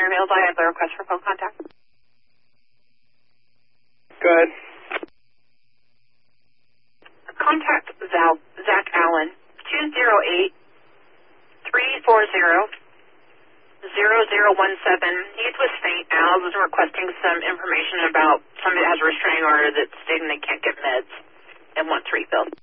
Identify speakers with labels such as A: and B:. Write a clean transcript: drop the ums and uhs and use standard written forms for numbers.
A: you're available, I have a request for phone contact.
B: Good.
A: Contact Zach Allen, 208-340-0017. He's with St. Al's and requesting some information about somebody that has a restraining order that's stating they can't get meds and wants refilled.